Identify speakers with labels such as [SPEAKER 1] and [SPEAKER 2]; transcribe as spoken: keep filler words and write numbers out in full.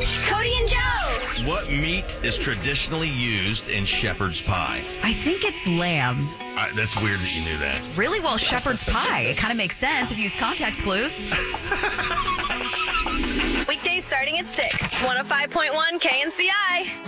[SPEAKER 1] Cody and Joe.
[SPEAKER 2] What meat is traditionally used in shepherd's pie?
[SPEAKER 3] I think it's lamb.
[SPEAKER 2] Uh, that's weird that you knew that.
[SPEAKER 3] Really? Well, shepherd's pie. It kind of makes sense if you use context clues.
[SPEAKER 1] Weekdays starting at six. one oh five point one K N C I.